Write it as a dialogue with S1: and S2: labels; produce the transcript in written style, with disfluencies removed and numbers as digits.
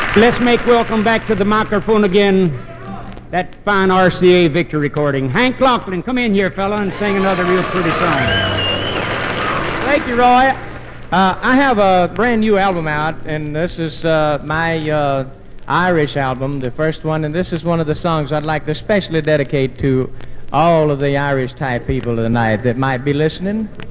S1: Let's make welcome back to the microphone again that fine RCA Victor recording. Hank Lachlan, come in here, fella, and sing another real pretty song.
S2: Thank you, Roy. I have a brand new album out, and this is my Irish album, the first one, and this is one of the songs I'd like to especially dedicate to all of the Irish-type people tonight that might be listening.